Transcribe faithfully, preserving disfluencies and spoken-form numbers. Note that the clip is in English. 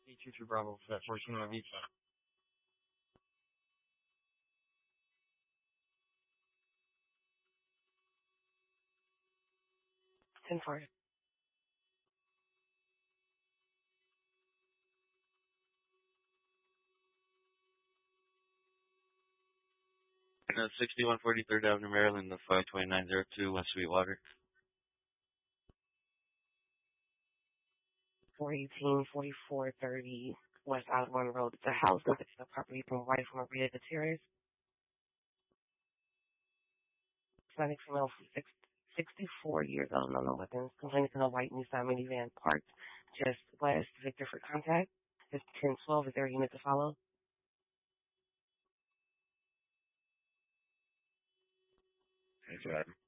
two two Bravo, Flat fourteen on Visa. ten four. Uh, sixty-one forty-third Avenue, Maryland, the five twenty-nine oh two, West Sweetwater. four eighteen, forty-four thirty West Osborne Road. It's a house that the property from wife from Maria Gutierrez. Hispanic female, six, sixty-four years old, no, no weapons. Complaining to a white Nissan minivan parked just west Victor for contact. It's ten twelve. Is there a unit to follow? Exactly.